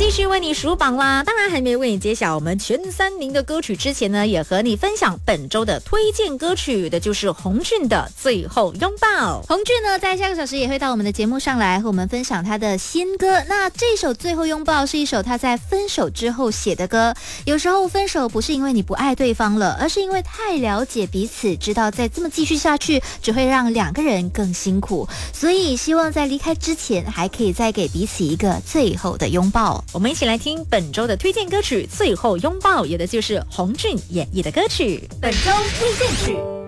继续为你数榜啦。当然还没为你揭晓我们前3名的歌曲之前呢，也和你分享本周的推荐歌曲的就是洪俊的最后拥抱。 洪俊呢在下个小时也会到我们的节目上来和我们分享他的新歌。那这首最后拥抱是一首他在分手之后写的歌。有时候分手不是因为你不爱对方了，而是因为太了解彼此，知道再这么继续下去只会让2个人更辛苦，所以希望在离开之前还可以再给彼此一个最后的拥抱。 我们一起来听本周的推荐歌曲《最后拥抱》，也的就是洪俊演绎的歌曲。 本周推荐曲。